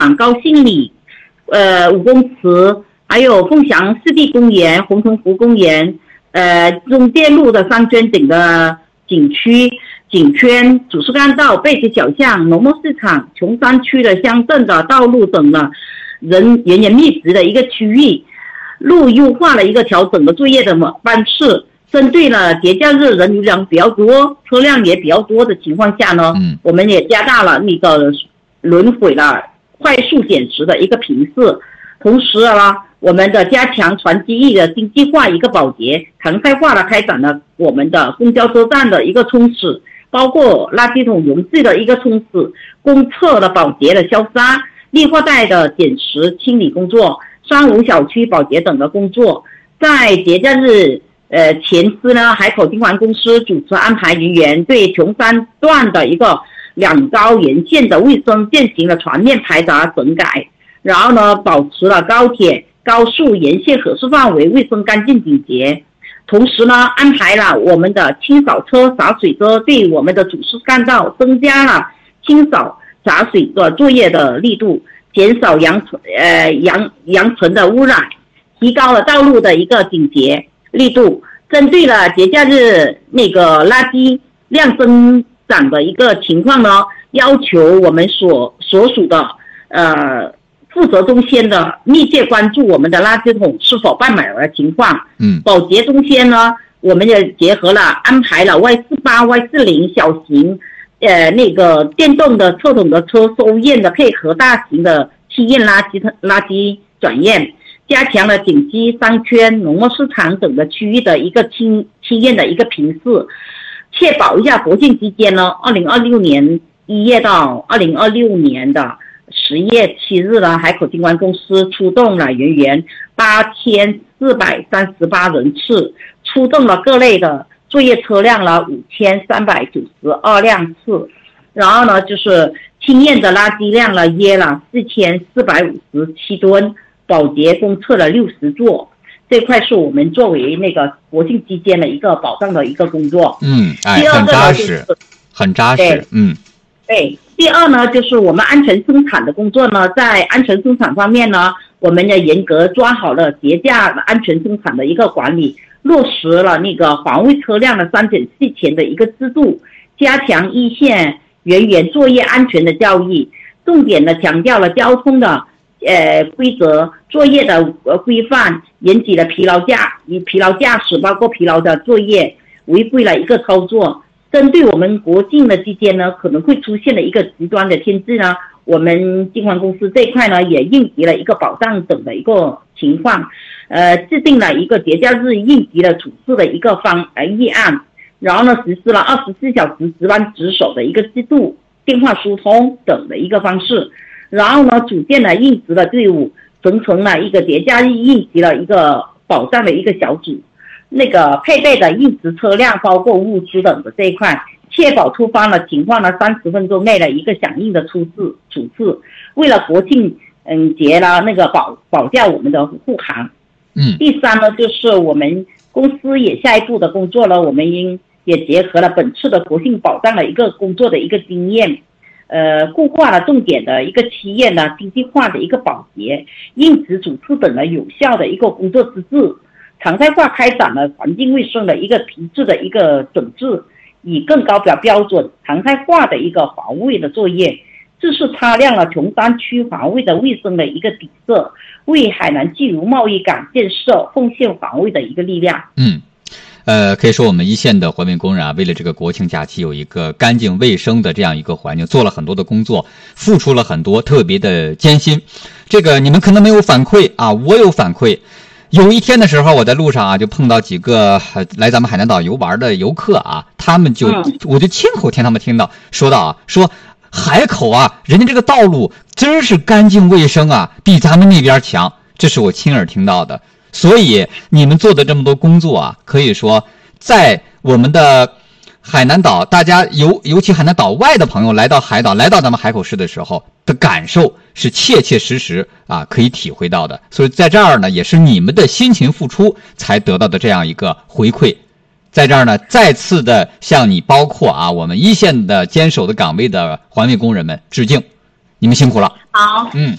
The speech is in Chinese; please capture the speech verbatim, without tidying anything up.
高信里、呃五公祠，还有凤翔湿地公园、红桐湖公园、呃中介路的商圈等的景区、景圈、主干道、贝街小巷、农贸市场、琼山区的乡镇的道路等的人人员密集的一个区域，路优化了一个调整的作业的班次。针对了节假日人流量比较多、车辆也比较多的情况下呢，嗯，我们也加大了那个轮回了快速减时的一个频次，同时呢，我们的加强传机翼的经济化一个保洁，常态化的开展了我们的公交车站的一个冲洗，包括垃圾桶容器的一个冲洗、公厕的保洁的消杀、绿化带的捡拾清理工作、三无小区保洁等的工作。在节假日呃，前司呢，海口金环公司主持安排人员对琼山段的一个两高沿线的卫生进行了全面排查整改，然后呢，保持了高铁、高速沿线合适范围卫生干净整洁。同时呢，安排了我们的清扫车、洒水车对我们的主干干道增加了清扫、洒水的作业的力度，减少扬呃扬扬尘的污染，提高了道路的一个整洁力度。针对了节假日那个垃圾量增长的一个情况呢，要求我们所所属的呃负责中心的密切关注我们的垃圾桶是否半满的情况。嗯，保洁中心呢，我们也结合了安排了 Y 四八、Y 四零小型呃那个电动的测桶的车收验的，配合大型的气验垃圾垃圾转验。加强了景区、商圈、农贸市场等的区域的一个清清验的一个频次，确保一下国庆期间呢，二零二六年一月到二零二六年的十月七日呢，海口金环公司出动了人员八千四百三十八人次，出动了各类的作业车辆了五千三百九十二辆次，然后呢，就是清验的垃圾量了约了四千四百五十七吨。保洁公厕了六十座，这块是我们作为那个国庆期间的一个保障的一个工作。 嗯，哎，很扎实，很扎实。嗯， 对。第二呢，就是我们安全生产的工作呢，在安全生产方面呢，我们要严格抓好了节假安全生产的一个管理，落实了那个环卫车辆的三检四前的一个制度，加强一线人员作业安全的教育，重点的强调了交通的。呃，规则作业的呃规范，严谨了疲劳驾以疲劳驾驶，包括疲劳的作业，违规了一个操作。针对我们国庆的期间呢，可能会出现了一个极端的天气呢，我们金环公司这一块呢，也应急了一个保障等的一个情况，呃，制定了一个节假日应急的处置的一个方呃议案，然后呢，实施了二十四小时值班值守的一个制度，电话疏通等的一个方式。然后呢，组建了应急的队伍，形成了一个节假日应急的一个保障的一个小组，那个配备的应急车辆，包括物资等的这一块，确保突发的情况呢，三十分钟内的一个响应的处置处置。为了国庆嗯节呢，那个保保驾我们的护航。嗯。第三呢，就是我们公司也下一步的工作呢，我们也结合了本次的国庆保障的一个工作的一个经验。呃，固化了重点的一个企业呢，经济化的一个保洁、应急处置等的有效的一个工作资质，常态化开展了环境卫生的一个皮质的一个整治，以更高标标准、常态化的一个防卫的作业，这是擦亮了琼山区防卫的卫生的一个底色，为海南自由贸易港建设奉献防卫的一个力量。 嗯。呃，可以说我们一线的环卫工人啊，为了这个国庆假期有一个干净卫生的这样一个环境，做了很多的工作，付出了很多，特别的艰辛。这个你们可能没有反馈啊，我有反馈。有一天的时候，我在路上啊，就碰到几个来咱们海南岛游玩的游客啊，他们就，我就亲口听他们听到说到啊，说海口啊，人家这个道路真是干净卫生啊，比咱们那边强，这是我亲耳听到的。所以你们做的这么多工作啊，可以说在我们的海南岛，大家尤尤其海南岛外的朋友来到海岛，来到咱们海口市的时候的感受是切切实实啊，可以体会到的。所以在这儿呢，也是你们的辛勤付出才得到的这样一个回馈。在这儿呢，再次的向你，包括啊我们一线的坚守的岗位的环卫工人们致敬，你们辛苦了。 好， 嗯。